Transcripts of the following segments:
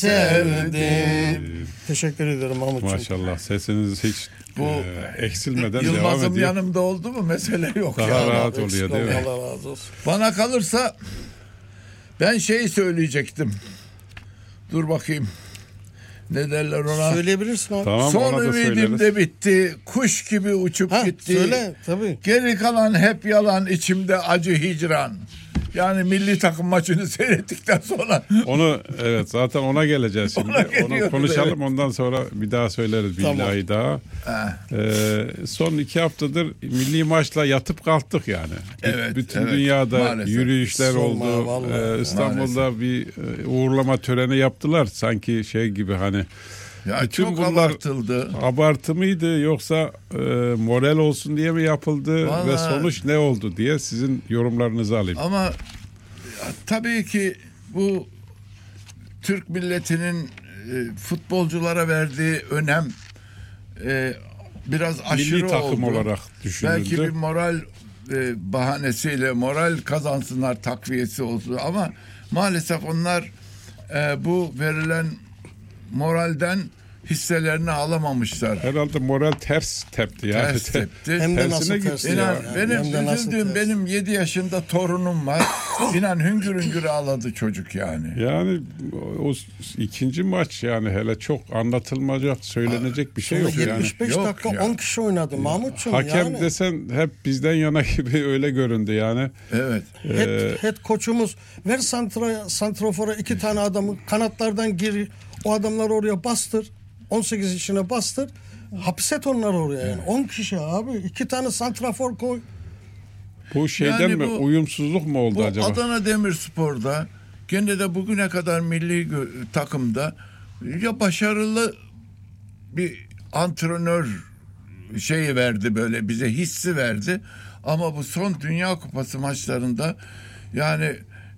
sevdim. Teşekkür ederim Mahmutcuğum. Maşallah sesiniz hiç eksilmeden devam Yılmaz'ım ediyor. yanımda oldu mu mesele yok. Daha ya. rahat oluyor değil mi? Allah razı olsun. Bana kalırsa ben söyleyecektim. Dur bakayım. Ne derler ona? Söyleyebilirsin abi. Tamam, Son ona da ümidim söyleriz. de bitti. Kuş gibi uçup Ha, gitti. söyle tabii. Geri kalan hep yalan, içimde acı hicran. Yani milli takım maçını seyrettikten sonra Onu evet zaten ona geleceğiz şimdi. Ona geliyoruz, Onu konuşalım evet. ondan sonra bir daha söyleriz Tamam. billahi daha. Son 2 haftadır milli maçla yatıp kalktık yani. Evet, Bütün evet. dünyada Maalesef. yürüyüşler Sorma, oldu. vallahi. İstanbul'da bir uğurlama töreni yaptılar. Sanki şey gibi hani. ya Bütün çok bunlar abartıldı. Abartı mıydı yoksa moral olsun diye mi yapıldı Vallahi- ve sonuç ne oldu diye sizin yorumlarınızı alayım. Ama ya, tabii ki bu Türk milletinin futbolculara verdiği önem biraz aşırı Milli takım oldu. olarak düşünüldü. Belki bir moral bahanesiyle moral kazansınlar takviyesi olsun ama maalesef onlar bu verilen moralden hisselerini alamamışlar. Herhalde moral ters tepti ya. Ters tepti. Hem de Tersine nasıl gitti ters ya. İnan yani. benim Hem de nasıl üzüldüğüm ters. benim 7 yaşında torunum var. İnan hüngür hüngür ağladı çocuk yani. Yani o ikinci maç yani hele çok anlatılmayacak, söylenecek bir şey yok yani. 75 Yok dakika ya. 10 kişi oynadı Mahmutcuğum. Hakem yani. desen hep bizden yana gibi öyle göründü yani. Evet. Head koçumuz ver santrafora 2 tane adamı kanatlardan gir. O adamları oraya bastır. 18 içine bastır. Hapset onları oraya yani. 10 kişi abi. 2 tane santrafor koy. Bu şeyden Yani mi bu- uyumsuzluk mu oldu Bu acaba? Adana Demirspor'da gene de bugüne kadar milli takımda ya başarılı bir antrenör şeyi verdi, böyle bize hissi verdi ama bu son Dünya Kupası maçlarında yani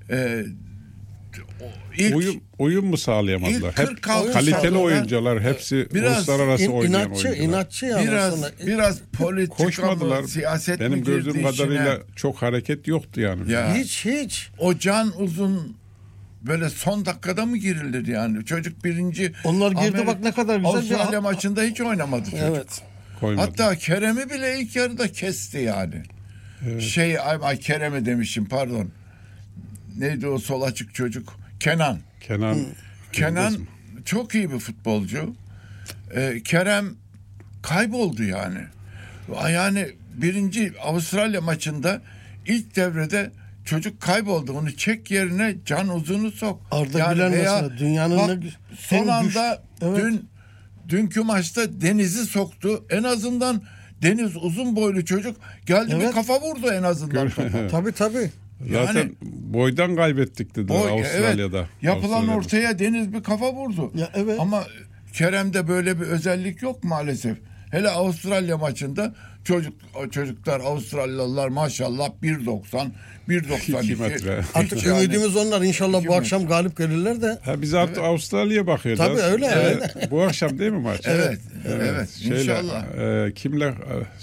ilk Uyum mu sağlayamadılar? İlk Hep 46 kaliteli saatte oyuncular, hepsi biraz uluslararası oynayan oyuncular. inatçı yani. biraz politika Koşmadılar. mı, siyaset mi Benim gördüğüm girdi kadarıyla içine? çok hareket yoktu yani. Ya, Hiç. o Can Uzun böyle son dakikada mı girilir yani? Çocuk birinci... Onlar girdi, bak ne kadar güzel. Avustralya maçında hiç oynamadı çocuk. Evet. Koymadı. Hatta Kerem'i bile ilk yarıda kesti yani. Ay Kerem'i demişim pardon. Neydi o sol açık çocuk? Kenan. Kenan Kenan çok iyi bir futbolcu. Kerem kayboldu yani. Yani birinci Avustralya maçında ilk devrede çocuk kayboldu. Onu çek yerine Can Uzun'u sok. Arda Güler mesela dünyanın bak, en son anda Evet. dünkü maçta Deniz'i soktu. En azından Deniz uzun boylu çocuk geldi bir Evet. kafa vurdu en azından. Tabii. zaten Yani- boydan kaybettik dediler Avustralya'da. Evet, yapılan Avustralya'da. ortaya Deniz bir kafa vurdu. Ya, evet. Ama Kerem'de böyle bir özellik yok maalesef. Hele Avustralya maçında çocuklar Avustralyalılar maşallah 1.90 1.92 2 metre. Artık Yani- ümidimiz onlar. İnşallah bu Kim akşam galip gelirler de. Ha, biz artık Avustralya'ya bakıyoruz. Tabii, öyle, Bu akşam değil mi maç? Evet, evet, Şeyle, inşallah. Kimle?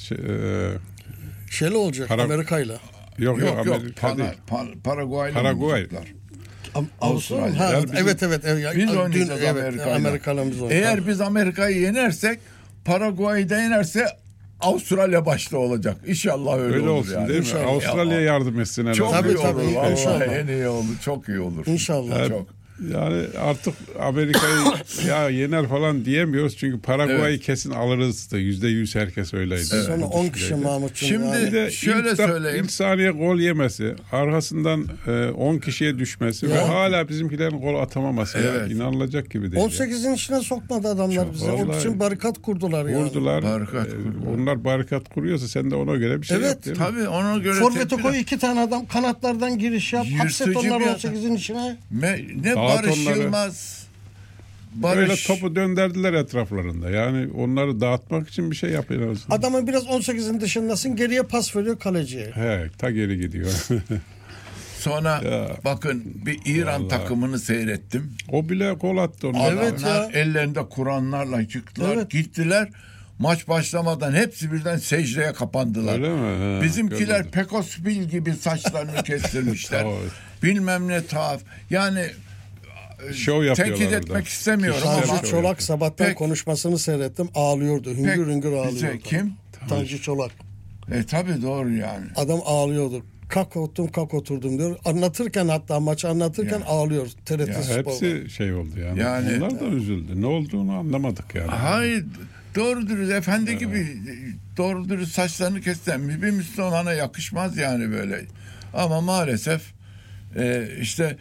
Şeyle olacak Amerika'yla. Yok Yok Amerika değil. Paraguay'la Paraguay. oynayacaklar. Avustralya. Ha, Yani bizim- Evet. Biz oynayacağız evet, Amerika'yla. Amerika'yla biz oynayacağız. Eğer biz Amerika'yı yenersek Paraguay'da yenerse Avustralya başta olacak. İnşallah öyle Öyle olur olsun yani. değil mi? İnşallah. Avustralya yardım etsin herhalde. Çok Tabii, iyi tabii, olur. Vallahi inşallah. en iyi olur. Çok iyi olur. İnşallah. Çok. Yani artık Amerika'yı ya yener falan diyemiyoruz çünkü Paraguay'ı kesin alırız da %100 herkes öyleydi. Sonra 10 kişi Mahmut'cum. Şimdi- yani. Bir de Şöyle söyleyeyim. ilk saniye gol yemesi, arkasından 10 kişiye düşmesi ve hala bizimkilerin gol atamaması Evet. ya, inanılacak gibi değil. 18'in içine sokmadı adamlar bize. Onun vallahi- için barikat kurdular yani. Vurdular. Barikat kurdular. Onlar barikat kuruyorsa sen de ona göre bir şey Evet, yap. değil mi? Tabii ona göre Forvet'e tedbir- koy 2 tane adam kanatlardan giriş yap. Hapset Yırtıcı onları bir adam. 18'in içine. Ne Dağıt Barış onları. Yılmaz. Böyle Barış topu döndürdüler etraflarında. Yani onları dağıtmak için bir şey yapıyor en azından. Adamın biraz 18'in dışındasın. Geriye pas veriyor kaleciye. He, ta geri gidiyor. sonra Ya. bakın bir İran Vallahi. takımını seyrettim. O bile gol attı onlar. Evet ya. Adamlar ellerinde Kur'anlarla çıktılar, Evet. gittiler. Maç başlamadan hepsi birden secdeye kapandılar. Öyle mi? He, Bizimkiler görmedim. Pekospil gibi saçlarını kestirmişler. Evet. Bilmem ne tuhaf. Yani şov yapıyorlar tenkit orada. etmek istemiyorum Kişisel ama Tanju Çolak sabahtan Pek- konuşmasını seyrettim. Ağlıyordu. Hüngür hüngür ağlıyordu. bize kim? Tanju Çolak. Tabii doğru yani. Adam ağlıyordu. Kalk oturdum diyor. Anlatırken, hatta maçı anlatırken ağlıyor. TRT Ya, Spor'da. Hepsi şey oldu yani. Yani- Onlar da üzüldü. Ne olduğunu anlamadık yani. Hayır, doğru dürüst efendi gibi doğru dürüst saçlarını kesen bir Müslümana yakışmaz yani böyle. Ama maalesef işte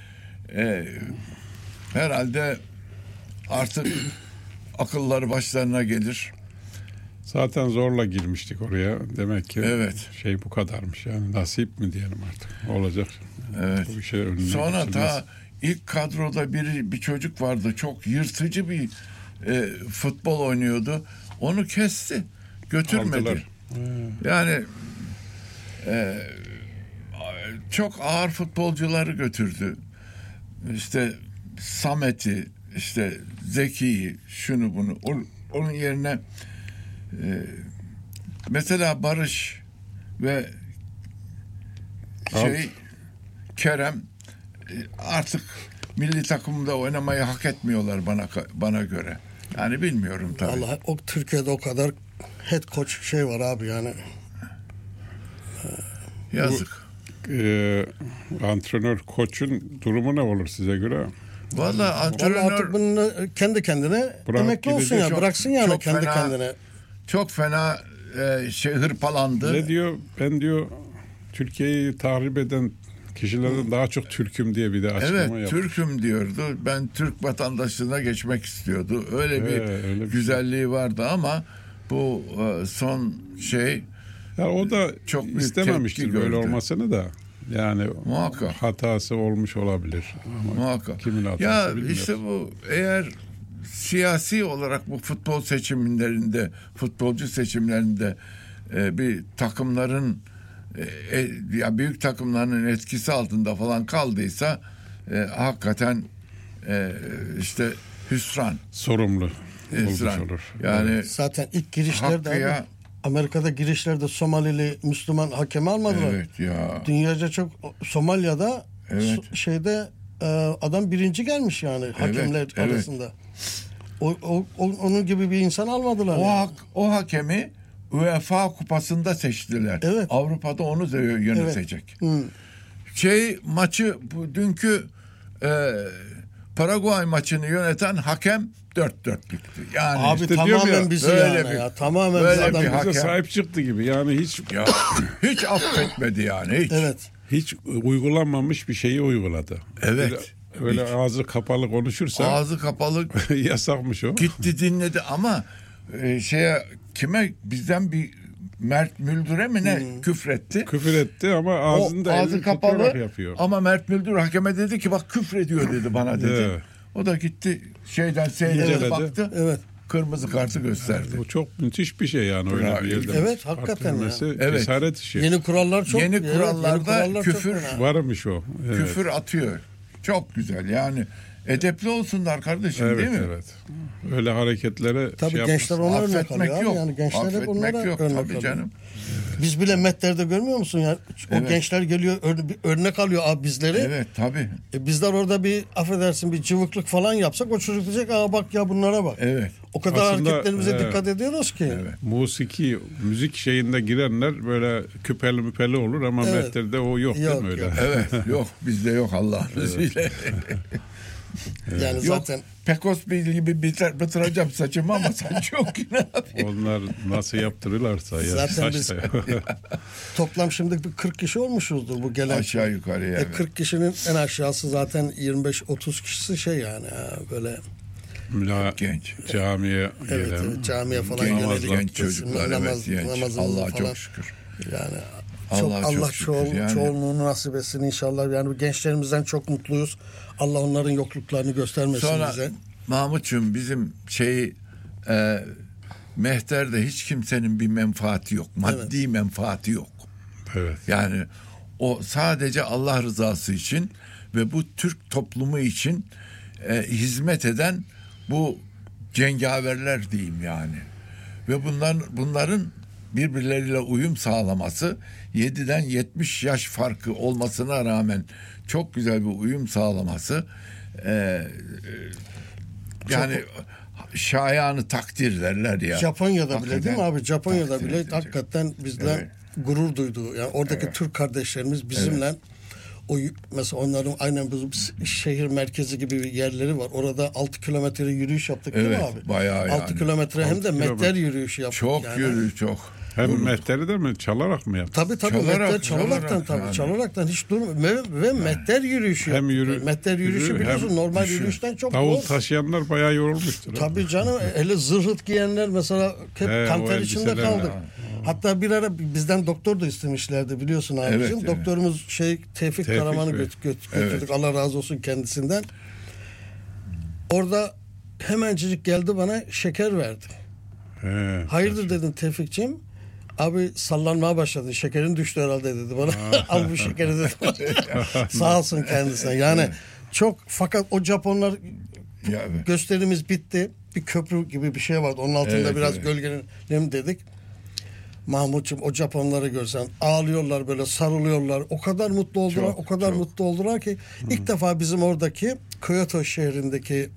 herhalde artık akılları başlarına gelir. Zaten zorla girmiştik oraya. Demek ki Evet. şey bu kadarmış yani. Nasip mi diyelim artık. Olacak. Evet. Bu bir şey önüne Sonra geçilmez. ta ilk kadroda bir çocuk vardı. Çok yırtıcı bir futbol oynuyordu. Onu kesti. Götürmedi. Aldılar. Yani çok ağır futbolcuları götürdü. İşte Samet'i, işte Zeki'yi, şunu bunu. Onun yerine mesela Barış ve Kerem artık milli takımda oynamayı hak etmiyorlar bana göre. Yani bilmiyorum tabii. Vallahi o Türkiye'de o kadar head coach şey var abi yani. Yazık. Antrenör, koçun durumu ne olur size göre? Vallahi Vallahi antrenör artık bunu kendi kendine Bırak emekli olsun gidecek. ya. Bıraksın yani Çok kendi fena. kendine. çok fena hırpalandı. Ne diyor? Ben diyor Türkiye'yi tahrip eden kişilerden daha çok Türk'üm diye bir de açıklama Evet, yaptı. Türk'üm diyordu. Ben Türk vatandaşlığına geçmek istiyordu. Öyle öyle bir güzelliği vardı ama bu son şey Ya o da çok büyük istememiştir tepki böyle gördü. olmasını da. Yani Muhakkak. hatası olmuş olabilir. Ama muhakkak. kimin hatası Ya bilmiyoruz. işte bu eğer siyasi olarak bu futbol seçimlerinde, futbolcu seçimlerinde bir takımların ya büyük takımların etkisi altında falan kaldıysa hakikaten işte hüsran. sorumlu olmuş Hüsran. olur. Yani Zaten ilk girişlerde Hakkı ya. abi, Amerika'da girişlerde Somalili Müslüman hakemi almadılar. evet ya. Dünyaca çok Somalya'da Evet. şeyde adam birinci gelmiş yani hakemler evet. arasında. Onun gibi bir insan almadılar. yani. O hakemi UEFA kupasında seçtiler. Evet. Avrupa'da onu da yönetecek. Hı. Maçı bu dünkü Paraguay maçını yöneten hakem 4-4'lüktü. Yani Abi işte diyorum tamamen ya, bizi böyle yani bir- ya. Tamamen böyle bizi bir adam. hak- bize hakem. sahip çıktı gibi. Yani ya, hiç affetmedi yani hiç. Evet. hiç uygulanmamış bir şeyi uyguladı. Evet. Öyle ağzı kapalı konuşursa Ağzı kapalı yasakmış o. gitti dinledi ama kime bizden bir Mert Müldür'e mi ne küfretti? Küfür etti ama ağzında Ağzı elini kapalı tutarak yapıyor. ama Mert Müldür hakeme dedi ki bak küfrediyor dedi bana dedi. Evet. O da gitti seyretti İnceledi. baktı. Evet. Kırmızı kartı gösterdi. Bu çok müthiş bir şey yani öyle Bravo. bir yerde. Evet, hakikaten Artırılması ya. Evet. cesaret işi. Yeni kurallar çok. Yeni evet, kurallarda kurallar çok küfür fena. Varmış o. Evet. Küfür atıyor. Çok güzel yani. Edepli olsunlar kardeşim Evet, değil mi? evet. Öyle hareketlere Tabii şey gençler yapmasın. ona örnek Affetmek alıyor. yok. Abi. Yani gençler hep Affetmek onlara yok örnek tabii alıyor. canım. Biz bile metlerde görmüyor musun ya? O Evet. gençler geliyor bir örnek alıyor abi bizleri. Evet tabii. Bizler orada bir affedersin bir cıvıklık falan yapsak o çocuk diyecek aa bak ya bunlara bak. Evet. O kadar Aslında, hareketlerimize evet. dikkat ediyoruz ki. Evet. Musiki, müzik şeyinde girenler böyle küpeli müpeli olur ama Evet. mehterde o yok, değil Yok, mi öyle? yok. Evet. Yok bizde yok Allah'ın izniyle. Yani Yok zaten Pekos Bey gibi bitireceğim saçımı ama saç yok yine. Onlar nasıl yaptırırlarsa ya. Zaten saçta toplam şimdi bir 40 kişi olmuşuzdur bu gelen. Aşağı yukarı yani. 40 kişinin en aşağısı zaten 25-30 kişisi şey yani böyle Genç. Camiye evet, gelen. camiye falan Genç, yönelik genç çocuklar namaz- evet genç. namazını Allah'a falan. çok şükür. Yani Allah'a Allah çok şükür yani. çoğunluğunu nasip etsin inşallah. Yani bu gençlerimizden çok mutluyuz. Allah onların yokluklarını göstermesin Sonra bize. Mahmut'cum bizim Mehter'de hiç kimsenin bir menfaati yok. Maddi menfaati yok. Evet. Yani o sadece Allah rızası için ve bu Türk toplumu için hizmet eden bu cengaverler diyeyim yani. Ve bunların birbirleriyle uyum sağlaması 7'den 70 yaş farkı olmasına rağmen çok güzel bir uyum sağlaması yani şayanı takdir derler ya. Japonya'da bile Hakikaten değil mi abi? Japonya'da takdir bile edici. hakikaten bizden gurur duydu. Yani oradaki Türk kardeşlerimiz bizimle mesela onların aynen bu şehir merkezi gibi bir yerleri var. Orada 6 kilometre yürüyüş yaptık değil mi abi? Bayağı 6 kilometre hem de mehter yürüyüşü yaptık. Çok yani. yürüyüş çok. Hem mehteri de mi çalarak mı yaptı? Tabii çalaraktan tabii yani. Çalaraktan hiç durmuyor ve mehter yürüyüşü Hem yaptık. Mehter yürüyüşü biliyorsun normal yürüyüşten çok davul zor. taşıyanlar bayağı yorulmuştur. Tabii canım hele zırhıt giyenler mesela hep kanter o içinde elbiseler kaldık. Hatta bir ara bizden doktor da istemişlerdi biliyorsun abicim. Evet. Doktorumuz Tevfik Karaman'ı Bey. götürdük. Allah razı olsun kendisinden. Orada hemencik geldi bana şeker verdi. He. Hayırdır dedim Tevfik'ciğim. Abi sallanmaya başladın. Şekerin düştü herhalde dedi bana. Al bu şekeri dedim. Sağ olsun kendisine. Yani çok fakat o Japonlar gösterimiz bitti. Bir köprü gibi bir şey vardı. Onun altında biraz gölgelenelim dedik. Mahmut'cum o Japonları görsen ağlıyorlar böyle sarılıyorlar. O kadar mutlu oldular. Mutlu oldular ki ilk defa bizim oradaki Kyoto şehrindeki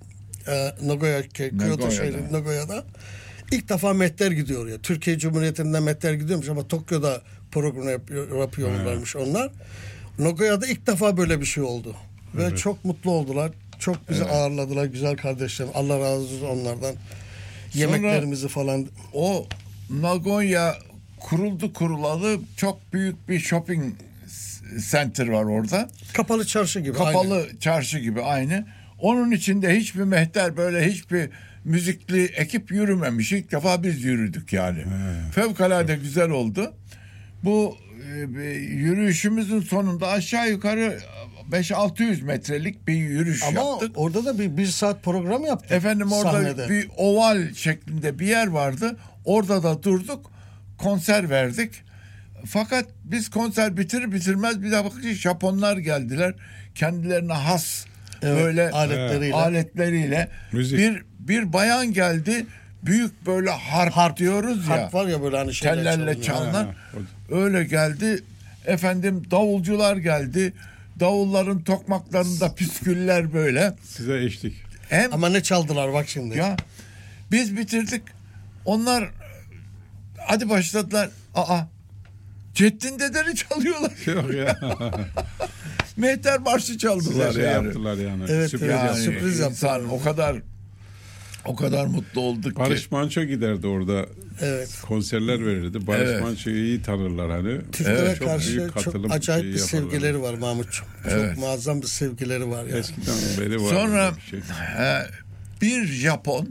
Kyoto şehrinin Nagoya'da ilk defa mehter gidiyor ya. Türkiye Cumhuriyeti'nden mehter gidiyormuş ama Tokyo'da program yapıyorlarmış onlar. Nagoya'da ilk defa böyle bir şey oldu. Ve çok mutlu oldular. Çok bizi ağırladılar güzel kardeşlerim. Allah razı olsun onlardan. Yemeklerimizi falan. O Nagoya kurulalı çok büyük bir shopping center var orada. Kapalı çarşı gibi. Kapalı çarşı gibi aynı. Onun içinde hiçbir mehter böyle hiçbir müzikli ekip yürümemiş. İlk defa biz yürüdük yani. Fevkalade güzel oldu. Bu yürüyüşümüzün sonunda aşağı yukarı 500-600 metrelik bir yürüyüş ama yaptık. Orada da bir saat program yaptık. Efendim orada sahnede. bir oval şeklinde bir yer vardı. Orada da durduk. Konser verdik. Fakat biz konser bitirmez bir de bakınca Japonlar geldiler. Kendilerine has böyle aletleriyle. Bir bayan geldi. Büyük böyle harp diyoruz ya. Harp var ya böyle hani tellerle çalınan. Öyle geldi. Efendim davulcular geldi. Davulların tokmaklarında püsküller böyle. Size eşlik. Ama ne çaldılar bak şimdi. Ya biz bitirdik. Onlar hadi başladılar. Ceddin Dede'ni çalıyorlar. Yok ya. Mehter marşı çaldılar Size yani. yaptılar yani. Evet, Sürpriz yaptılar. O kadar mutlu olduk Barış ki. Manço giderdi orada. Evet. Konserler verirdi. Barış Manço'yu iyi tanırlar hani. Türklere Çok karşı büyük çok katılım acayip bir yaparlar. sevgileri var Mahmut'cum. Çok muazzam bir sevgileri var yani. Eskiden beri var. Sonra bir şey. bir Japon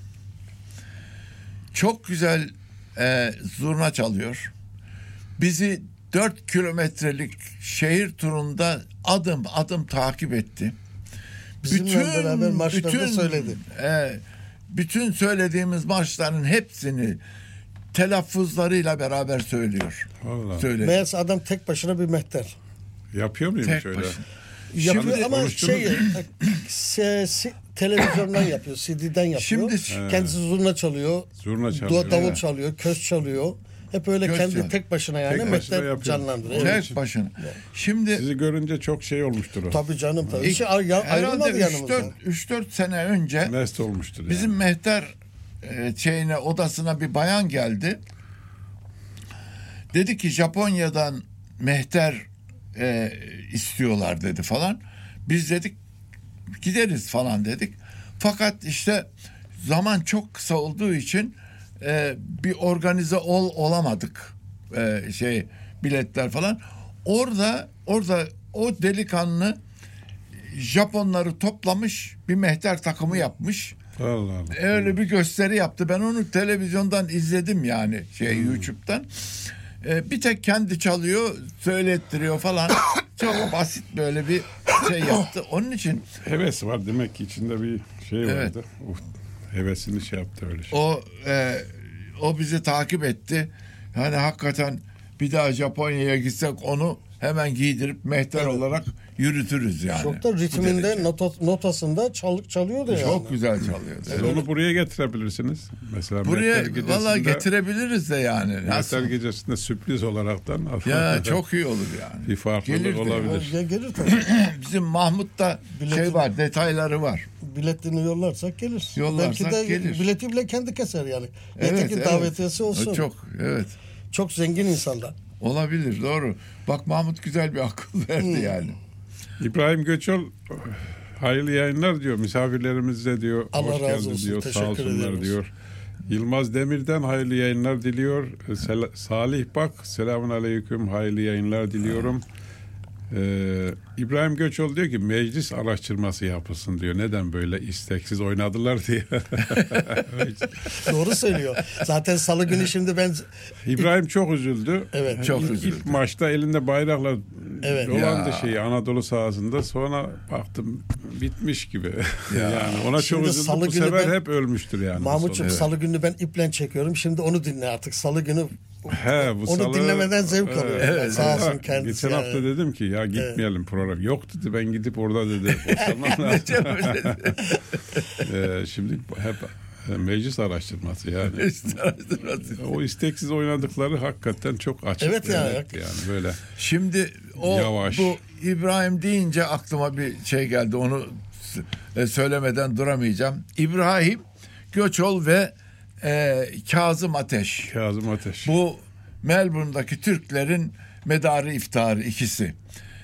çok güzel zurna çalıyor. Bizi 4 kilometrelik şehir turunda adım adım takip etti. Bizimle beraber marşlarını söyledi. Bütün söylediğimiz marşların hepsini telaffuzlarıyla beraber söylüyor. Vallahi. Söyledi. Meğerse adam tek başına bir mehter. Yapıyor muymuş Tek öyle? başına. Yapıyor Şimdi ama konuştunuz televizyondan yapıyor, CD'den yapıyor. Şimdi kendisi zurna çalıyor, davul çalıyor, köz çalıyor. Hep öyle Köz kendi çalıyor. Tek tek başına başına mehter yapıyor. canlandırıyor. tek başına. Şimdi Sizi görünce çok şey olmuştur o. Tabii canım tabii. Hiç ayrılmadı herhalde yanımızdan. 3-4 sene önce Mest olmuştur bizim yani. mehter odasına bir bayan geldi. Dedi ki Japonya'dan mehter istiyorlar dedi falan. Biz dedik gideriz falan dedik. Fakat işte zaman çok kısa olduğu için bir organize olamadık. Biletler falan. Orada o delikanlı Japonları toplamış bir mehter takımı yapmış. Allah Allah. Öyle bir gösteri yaptı. Ben onu televizyondan izledim yani YouTube'dan. Bir tek kendi çalıyor, söylettiriyor falan. Çok basit böyle bir şey yaptı. Onun için Heves var demek ki içinde bir şey vardı. Hevesini şey yaptı öyle şey. o bizi takip etti. Yani hakikaten bir daha Japonya'ya gitsek onu hemen giydirip mehter olarak yürütürüz yani. Çok da Bu ritminde derece. notasında çalıyordu yani. Çok güzel çalıyor. Siz onu buraya getirebilirsiniz. Mesela Buraya Mehter Gecesi'nde- vallahi getirebiliriz de yani. Nasıl? Mehter Gecesi'nde sürpriz olaraktan Ya çok iyi olur yani. bir farklılık Gelir de. olabilir. Ya gelir tabii. Bizim Mahmut'ta şey var, detayları var. Biletini yollarsak gelir. Yollarsak Belki de gelir. bileti bile kendi keser yani. Evet, Yeter ki evet. davetiyesi olsun. Çok, evet. Çok zengin insanlar. Olabilir, doğru. Bak Mahmut güzel bir akıl verdi yani. İbrahim Göçol hayırlı yayınlar diyor. Misafirlerimize diyor. Allah hoş razı geldin olsun, diyor. Sağ teşekkür olsunlar ediyoruz. diyor. Yılmaz Demir'den hayırlı yayınlar diliyor. Salih Bak selamun aleyküm hayırlı yayınlar diliyorum. İbrahim Göçol diyor ki meclis araştırması yapılsın diyor. Neden böyle isteksiz oynadılar diye. Doğru söylüyor. Zaten salı günü şimdi ben İbrahim çok üzüldü. Evet. Çok İlk üzüldü. maçta elinde bayrakla Evet. dolandı Ya. şeyi Anadolu sahasında. Sonra baktım bitmiş gibi. yani ona Şimdi çok üzüldüm. salı Bu günü sefer ben- hep ölmüştür yani. bu Mahmut'cum soru. salı günü ben iple çekiyorum. Şimdi onu dinle artık. Salı günü He, bu onu dinlemeden zevk alıyorum. Evet, Sağ olsun Evet. kendisi. Geçen yani. hafta dedim ki ya gitmeyelim program. Yok dedi ben gidip orada dedi. oturmam lazım. Şimdi hep meclis araştırması yani. O isteksiz oynadıkları hakikaten çok açık. Evet ya. yani böyle. Şimdi o Yavaş. bu İbrahim deyince aklıma bir şey geldi. Onu söylemeden duramayacağım. İbrahim Göçol ve Kazım Ateş. Kazım Ateş. Bu Melbourne'daki Türklerin medarı iftiharı ikisi.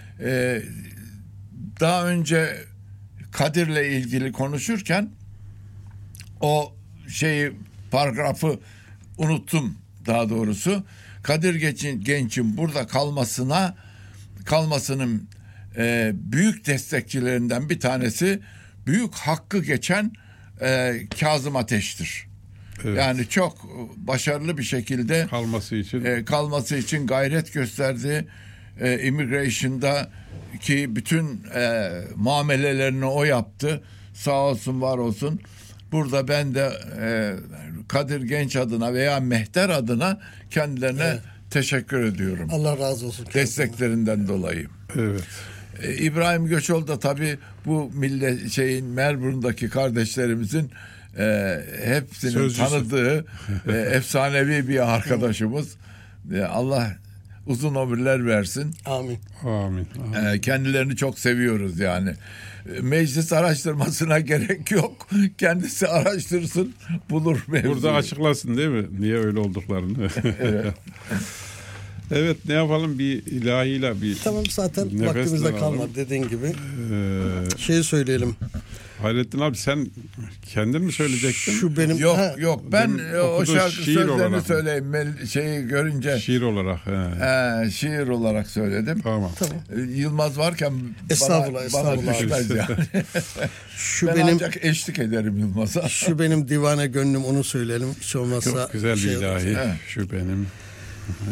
Daha önce Kadir'le ilgili konuşurken o paragrafı unuttum daha doğrusu. Kadir Genç'in burada kalmasının büyük destekçilerinden bir tanesi büyük hakkı geçen Kazım Ateş'tir. Evet. Yani çok başarılı bir şekilde kalması için gayret gösterdi. Immigration'da ki bütün muamelelerini o yaptı. Sağ olsun, var olsun. Burada ben de Kadir Genç adına veya Mehter adına kendilerine teşekkür ediyorum. Allah razı olsun. Desteklerinden dolayı. evet. İbrahim Göçol da tabii bu Melbourne'daki kardeşlerimizin hepsinin Sözcüsü. tanıdığı efsanevi bir arkadaşımız. Allah uzun ömürler versin. Amin. Amin. Kendilerini çok seviyoruz yani. Meclis araştırmasına gerek yok. Kendisi araştırsın, bulur mevzuyu. Burada açıklasın değil mi? Niye öyle olduklarını. Evet. Evet, ne yapalım bir ilahiyle bir Tamam, zaten nefes vaktimizde alalım. kalmadı dediğin gibi. Ee, Söyleyelim. Hayrettin abi sen kendin mi söyleyecektin? Şu benim Yok ben Benim o okuduğu şarkı şiir sözlerini olarak. söyleyeyim. Görünce Şiir olarak. şiir olarak söyledim. Tamam. Yılmaz varken bana düşmez yani. Şu Ben benim ancak eşlik ederim Yılmaz'a. şu benim divane gönlüm, onu söyleyelim. Hiç olmazsa Çok güzel bir ilahi. Evet. Şu benim